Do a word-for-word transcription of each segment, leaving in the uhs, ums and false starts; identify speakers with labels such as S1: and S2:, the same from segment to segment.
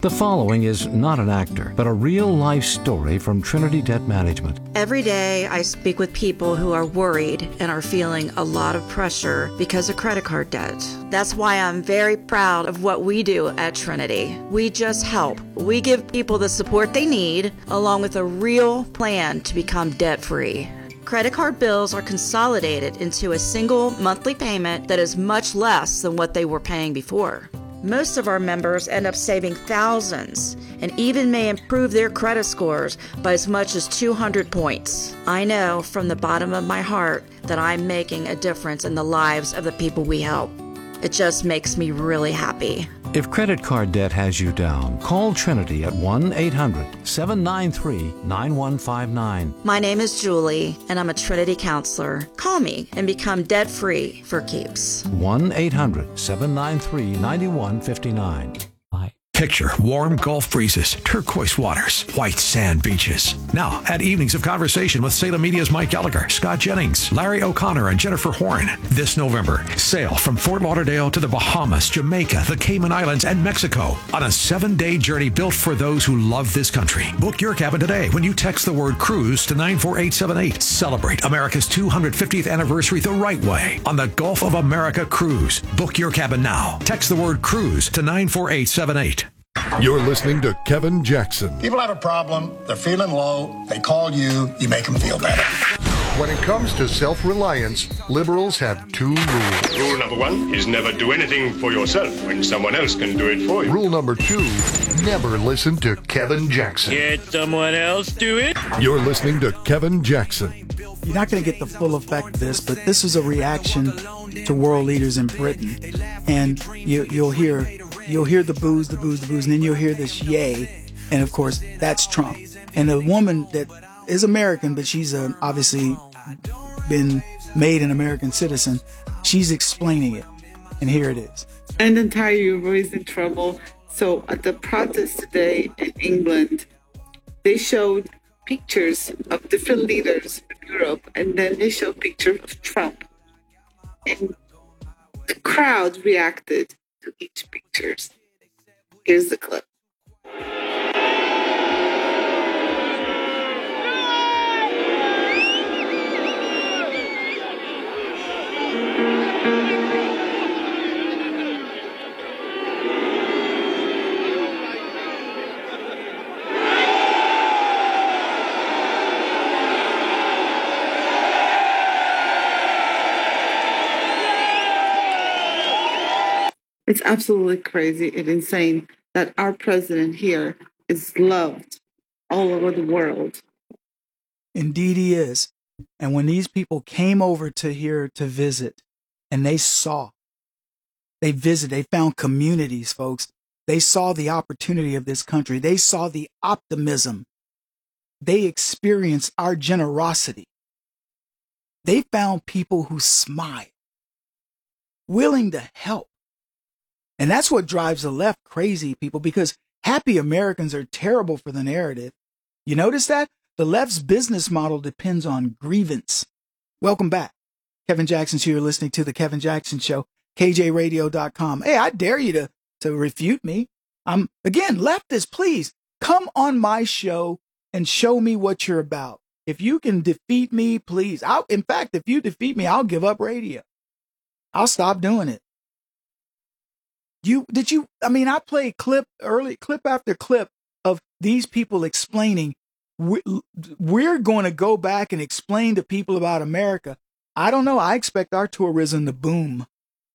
S1: The following is not an actor, but a real-life story from Trinity Debt Management.
S2: Every day I speak with people who are worried and are feeling a lot of pressure because of credit card debt. That's why I'm very proud of what we do at Trinity. We just help. We give people the support they need, along with a real plan to become debt-free. Credit card bills are consolidated into a single monthly payment that is much less than what they were paying before. Most of our members end up saving thousands and even may improve their credit scores by as much as two hundred points. I know from the bottom of my heart that I'm making a difference in the lives of the people we help. It just makes me really happy.
S1: If credit card debt has you down, call Trinity at one eight hundred, seven nine three, nine one five nine.
S2: My name is Julie, and I'm a Trinity counselor. Call me and become debt-free for keeps.
S1: one eight hundred, seven nine three, nine one five nine.
S3: Picture warm Gulf breezes, turquoise waters, white sand beaches. Now, add evenings of conversation with Salem Media's Mike Gallagher, Scott Jennings, Larry O'Connor, and Jennifer Horn. This November, sail from Fort Lauderdale to the Bahamas, Jamaica, the Cayman Islands, and Mexico on a seven-day journey built for those who love this country. Book your cabin today when you text the word cruise to nine four eight seven eight. Celebrate America's two hundred fiftieth anniversary the right way on the Gulf of America Cruise. Book your cabin now. Text the word cruise to nine four eight seven eight.
S4: You're listening to Kevin Jackson.
S5: People have a problem, they're feeling low, they call you, you make them feel better.
S4: When it comes to self-reliance, liberals have two rules.
S6: Rule number one is never do anything for yourself when someone else can do it for you.
S4: Rule number two, never listen to Kevin Jackson.
S7: Can't someone else do it?
S4: You're listening to Kevin Jackson.
S8: You're not going to get the full effect of this, but this is a reaction to world leaders in Britain. And you, you'll hear you'll hear the boos, the boos, the boos, and then you'll hear this yay. And, of course, that's Trump. And a woman that is American, but she's uh, obviously been made an American citizen, she's explaining it. And here it is.
S9: And the entire Euro is in trouble. So at the protest today in England, they showed pictures of different leaders in Europe, and then they showed pictures of Trump. And the crowd reacted to each picture. Here's the clip. It's absolutely crazy and insane that our president here is loved all over the world.
S8: Indeed he is. And when these people came over to here to visit, and they saw, they visited, they found communities, folks. They saw the opportunity of this country. They saw the optimism. They experienced our generosity. They found people who smile, willing to help. And that's what drives the left crazy, people, because happy Americans are terrible for the narrative. You notice that? The left's business model depends on grievance. Welcome back. Kevin Jackson's here, listening to The Kevin Jackson Show, K J radio dot com. Hey, I dare you to, to refute me. I'm, again, leftists, please come on my show and show me what you're about. If you can defeat me, please. I'll, in fact, if you defeat me, I'll give up radio. I'll stop doing it. You did you I mean, I played clip early clip after clip of these people explaining we, we're going to go back and explain to people about America. I don't know. I expect our tourism to boom.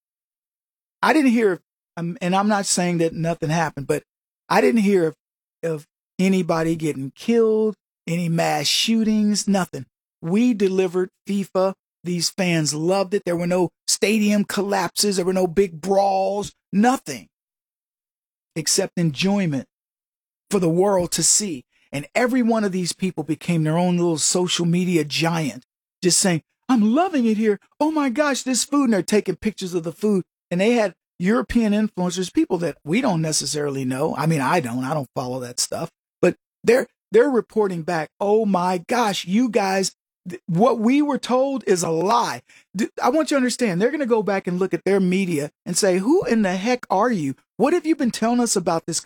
S8: I didn't hear, um, and I'm not saying that nothing happened, but I didn't hear of, of anybody getting killed, any mass shootings, nothing. We delivered FIFA. These fans loved it. There were no stadium collapses. There were no big brawls. Nothing except enjoyment for the world to see. And every one of these people became their own little social media giant, just saying, I'm loving it here. Oh my gosh, this food. And they're taking pictures of the food. And they had European influencers, people that we don't necessarily know. I mean, I don't, I don't follow that stuff, but they're, they're reporting back. Oh my gosh, you guys, th- what we were told is a lie. D- I want you to understand, they're going to go back and look at their media and say, who in the heck are you? What have you been telling us about this